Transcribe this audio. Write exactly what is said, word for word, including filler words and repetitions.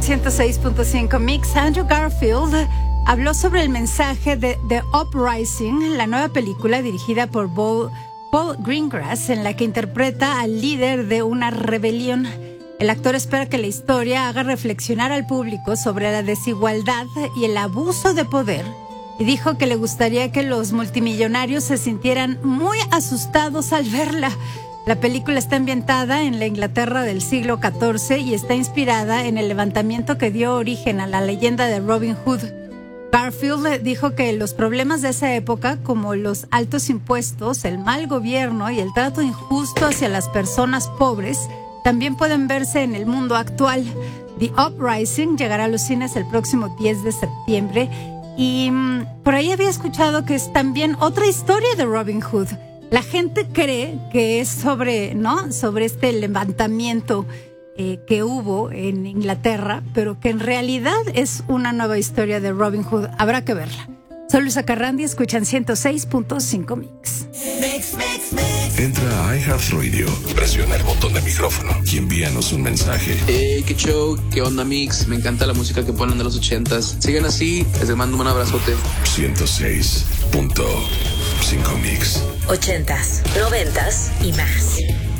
ciento seis punto cinco Mix. Andrew Garfield habló sobre el mensaje de The Uprising, la nueva película dirigida por Paul, Paul Greengrass, en la que interpreta al líder de una rebelión. El actor espera que la historia haga reflexionar al público sobre la desigualdad y el abuso de poder, y dijo que le gustaría que los multimillonarios se sintieran muy asustados al verla. La película está ambientada en la Inglaterra del siglo catorce y está inspirada en el levantamiento que dio origen a la leyenda de Robin Hood. Garfield dijo que los problemas de esa época, como los altos impuestos, el mal gobierno y el trato injusto hacia las personas pobres, también pueden verse en el mundo actual. The Uprising llegará a los cines el próximo diez de septiembre y mmm, por ahí había escuchado que es también otra historia de Robin Hood. La gente cree que es sobre, ¿no? sobre este levantamiento eh, que hubo en Inglaterra, pero que en realidad es una nueva historia de Robin Hood. Habrá que verla. Soy Luisa Carrandi, escuchan ciento seis punto cinco Mix. Mix, mix, mix. Entra a iHeartRadio, presiona el botón de micrófono y envíanos un mensaje. Hey, qué show, qué onda Mix, me encanta la música que ponen de los ochentas. Sigan así, les mando un abrazote. ciento seis punto cinco Mix. Ochentas, noventas y más.